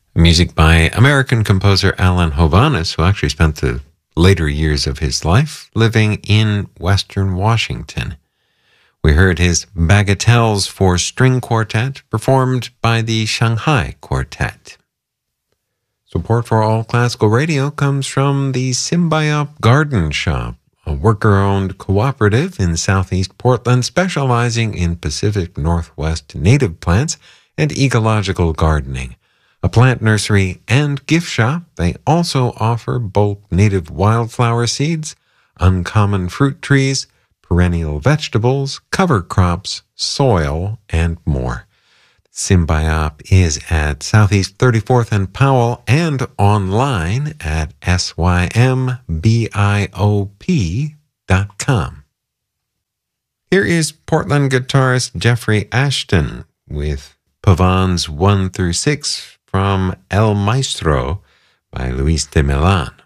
Music by American composer Alan Hovhaness, who actually spent the later years of his life living in Western Washington. We heard his Bagatelles for String Quartet, performed by the Shanghai Quartet. Support for All Classical Radio comes from the Symbiop Garden Shop, a worker-owned cooperative in southeast Portland specializing in Pacific Northwest native plants and ecological gardening. A plant nursery and gift shop, they also offer bulk native wildflower seeds, uncommon fruit trees, perennial vegetables, cover crops, soil, and more. Symbiop is at Southeast 34th and Powell and online at symbiop.com. Here is Portland guitarist Jeffrey Ashton with Pavans 1 through 6 from El Maestro by Luis de Milan.